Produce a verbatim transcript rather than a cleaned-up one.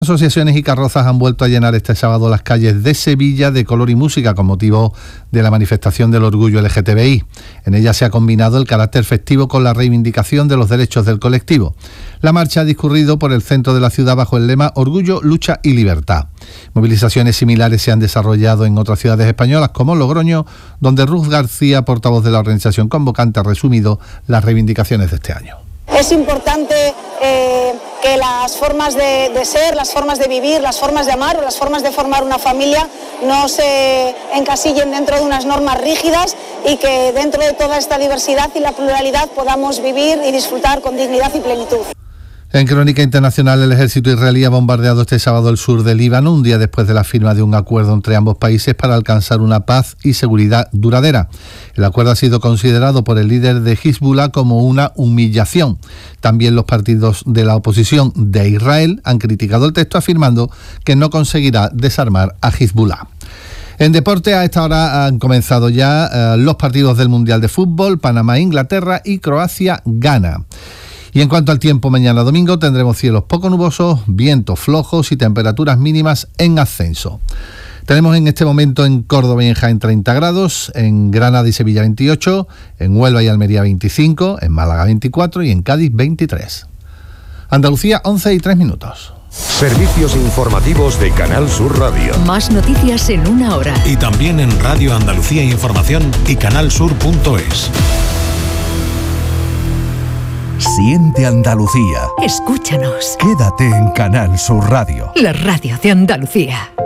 Asociaciones y carrozas han vuelto a llenar este sábado las calles de Sevilla de color y música con motivo de la manifestación del orgullo L G T B I. En ella se ha combinado el carácter festivo con la reivindicación de los derechos del colectivo. La marcha ha discurrido por el centro de la ciudad bajo el lema Orgullo, Lucha y Libertad. Movilizaciones similares se han desarrollado en otras ciudades españolas como Logroño, donde Ruth García, portavoz de la organización convocante, ha resumido las reivindicaciones de este año. Es importante eh, que las formas de, de ser, las formas de vivir, las formas de amar o las formas de formar una familia no se encasillen dentro de unas normas rígidas y que dentro de toda esta diversidad y la pluralidad podamos vivir y disfrutar con dignidad y plenitud. En crónica internacional, el ejército israelí ha bombardeado este sábado el sur del Líbano, un día después de la firma de un acuerdo entre ambos países para alcanzar una paz y seguridad duradera. El acuerdo ha sido considerado por el líder de Hezbollah como una humillación. También los partidos de la oposición de Israel han criticado el texto, afirmando que no conseguirá desarmar a Hezbollah. En deporte, a esta hora han comenzado ya eh, los partidos del Mundial de Fútbol, Panamá-Inglaterra y Croacia-Ghana. Y en cuanto al tiempo, mañana domingo tendremos cielos poco nubosos, vientos flojos y temperaturas mínimas en ascenso. Tenemos en este momento en Córdoba y en Jaén treinta grados, en Granada y Sevilla veintiocho, en Huelva y Almería veinticinco, en Málaga veinticuatro y en Cádiz veintitrés. Andalucía, once y tres minutos. Servicios informativos de Canal Sur Radio. Más noticias en una hora. Y también en Radio Andalucía Información y canal sur punto es. Siente Andalucía. Escúchanos. Quédate en Canal Sur Radio. La radio de Andalucía.